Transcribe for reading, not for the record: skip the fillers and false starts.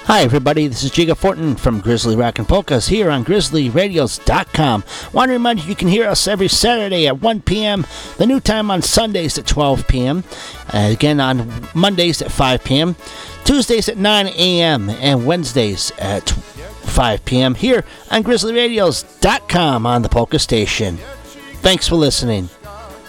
Hi everybody, this is Jiga Fortin from Grizzly Rock and Polkas here on GrizzlyRadios.com. Want to remind you can hear us every Saturday at 1 p.m., the new time on Sundays at 12 p.m., again on Mondays at 5 p.m., Tuesdays at 9 a.m., and Wednesdays at 5 p.m. here on GrizzlyRadios.com on the Polka Station. Thanks for listening.